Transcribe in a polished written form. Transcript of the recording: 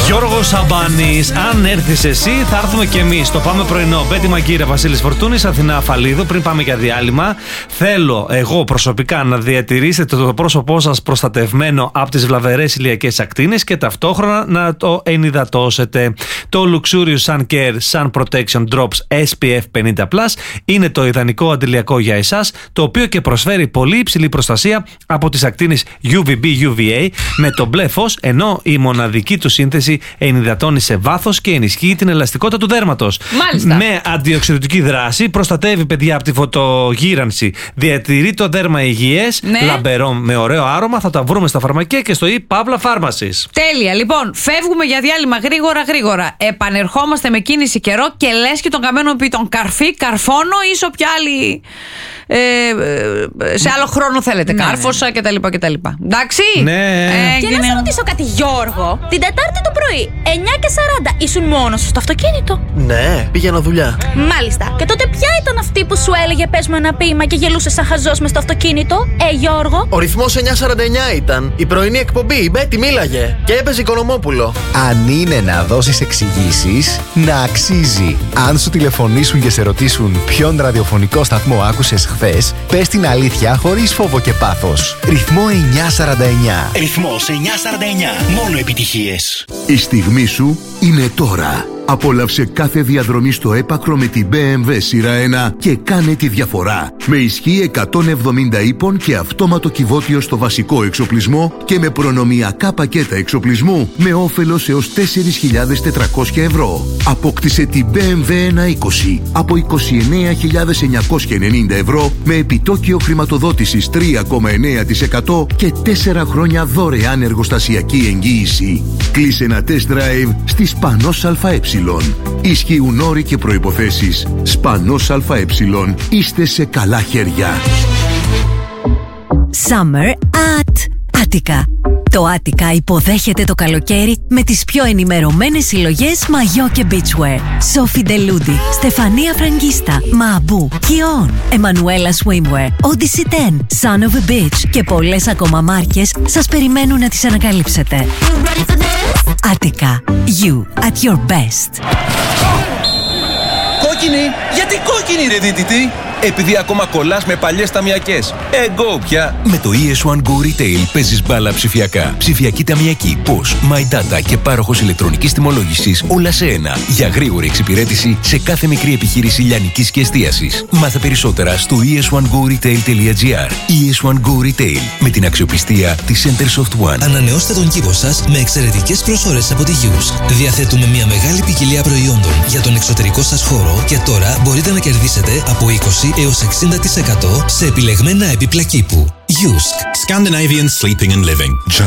Γιώργος Σαμπάνης, αν έρθεις εσύ θα έρθουμε κι εμείς. Το πάμε πρωινό. Μπέτη Μαγκύρα, Βασίλης Φορτούνης, Αθηνά Αφαλίδου. Πριν πάμε για διάλειμμα, θέλω εγώ προσωπικά να διατηρήσετε το πρόσωπό σας προστατευμένο από τις βλαβερές ηλιακές ακτίνες και ταυτόχρονα να το ενυδατώσετε. Το Luxurious Sun Care Sun Protection Drops SPF 50+, είναι το ιδανικό αντιλιακό για εσάς, το οποίο και προσφέρει πολύ υψηλή προστασία από τις ακτίνες UVB-UVA με το μπλε φως, ενώ η μοναδική του σύνθεση ενυδατώνει σε βάθος και ενισχύει την ελαστικότητα του δέρματος. Μάλιστα. Με αντιοξυδοτική δράση προστατεύει, παιδιά, από τη φωτογύρανση. Διατηρεί το δέρμα υγιές, ναι, λαμπερό με ωραίο άρωμα. Θα τα βρούμε στα φαρμακεία και στο e-Pavla Pharmacies. Τέλεια. Λοιπόν, φεύγουμε για διάλειμμα γρήγορα. Επανερχόμαστε με κίνηση καιρό και λες και τον καμένο πει τον καρφί, καρφώνω ή σε όποια άλλη. Σε άλλο χρόνο θέλετε. Ναι, κάρφωσα κτλ. Εντάξει. Ναι. Και να σε ρωτήσω κάτι, Γιώργο. Την Τετάρτη το πρωί, 9:40, ήσουν μόνος σου στο αυτοκίνητο? Ναι, πήγαινα δουλειά. Μάλιστα. Και τότε ποια ήταν αυτή που σου έλεγε πες μου ένα ποίημα και γελούσε σαν χαζός μες στο αυτοκίνητο? Γιώργο. Ο ρυθμός 9:49 ήταν. Η πρωινή εκπομπή, η Μπέτη μίλαγε. Και έπαιζε Οικονομόπουλο. Αν είναι να δώσεις εξηγήσεις, να αξίζει. Αν σου τηλεφωνήσουν και σε ρωτήσουν ποιον ραδιοφωνικό σταθμό άκουσες χθες, πες την αλήθεια χωρίς φόβο και πάθος. Ρυθμό 949. Ρυθμός 949. Μόνο επιτυχίες. Η στιγμή σου είναι τώρα. Απόλαυσε κάθε διαδρομή στο έπακρο με την BMW σειρά 1 και κάνε τη διαφορά. Με ισχύ 170 ύπων και αυτόματο κυβότιο στο βασικό εξοπλισμό και με προνομιακά πακέτα εξοπλισμού με όφελος έως 4.400 ευρώ. Απόκτησε την BMW 120 από 29.990 ευρώ με επιτόκιο χρηματοδότησης 3,9% και 4 χρόνια δωρεάν εργοστασιακή εγγύηση. Κλείσε ένα test drive στη Σπανός ΑΕ. Ισχύουν όροι και προϋποθέσεις. Σπανός ΑΕ. Είστε σε καλά χέρια. Summer at Attica. Το Attica υποδέχεται το καλοκαίρι με τις πιο ενημερωμένες συλλογές μαγιό και beachwear. Sophie Deludi, Στεφανία Φραγκίστα, Μαμπού, Kion, Emanuela Swimwear, Odyssey 10, Son of a Beach και πολλές ακόμα μάρκες σας περιμένουν να τις ανακαλύψετε. Attica. You at your best. Κόκκινη! Γιατί κόκκινη ρε δίτητη? Επειδή ακόμα κολλάς με παλιές ταμιακές. Εγώ πια. Με το ES1 Go Retail παίζεις μπάλα ψηφιακά. Ψηφιακή ταμιακή, POS, My Data και πάροχος ηλεκτρονικής τιμολόγησης, όλα σε ένα. Για γρήγορη εξυπηρέτηση σε κάθε μικρή επιχείρηση λιανικής και εστίασης. Μάθε περισσότερα στο es1goretail.gr. ES1 Go Retail, με την αξιοπιστία της Centersoft One. Ανανεώστε τον κήπο σας με εξαιρετικές προσφορές από τη Yusk. Διαθέτουμε μια μεγάλη ποικιλία προϊόντων για τον εξωτερικό σας χώρο και τώρα μπορείτε να κερδίσετε από 20 έως 60% σε επιλεγμένα έπιπλα κήπου. Yusk. Scandinavian Sleeping and Living.